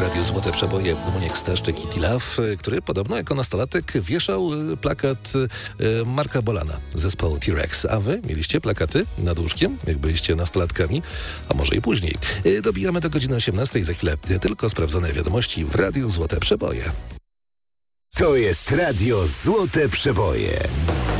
Radiu Złote Przeboje Muniek Staszczyk i Tilaf, który podobno jako nastolatek wieszał plakat Marka Bolana zespołu T-Rex. A wy mieliście plakaty nad łóżkiem, jak byliście nastolatkami, a może i później. Dobijamy do godziny 18. Za chwilę tylko sprawdzone wiadomości w Radiu Złote Przeboje. To jest Radio Złote Przeboje.